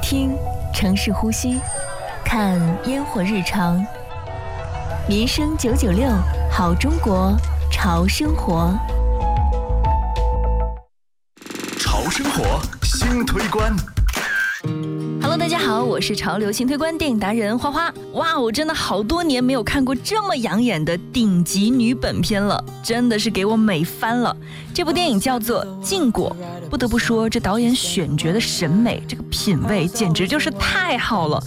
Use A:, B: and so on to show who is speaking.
A: 听城市呼吸，看烟火日常。民生996，好中国，潮生活。
B: 潮生活新推关。
A: Hello， 大家好，我是潮流新推关电影达人花花。哇，我真的好多年没有看过这么养眼的顶级女本片了，真的是给我美翻了。这部电影叫做《禁果》，不得不说，这导演选角的审美，这个品味简直就是太好了。